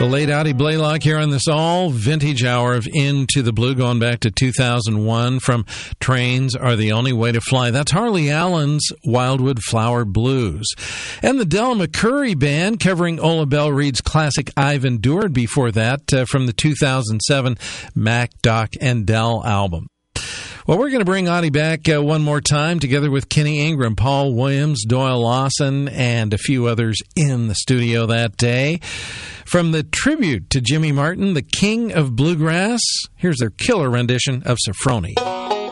The late Audie Blaylock here on this all vintage hour of Into the Blue, going back to 2001 from Trains Are the Only Way to Fly. That's Harley Allen's Wildwood Flower Blues. And the Del McCoury Band covering Ola Belle Reed's classic I've Endured before that from the 2007 Mac, Doc, and Del album. Well, we're going to bring Audie back one more time together with Kenny Ingram, Paul Williams, Doyle Lawson, and a few others in the studio that day. From the tribute to Jimmy Martin, the King of Bluegrass, here's their killer rendition of Sofroni.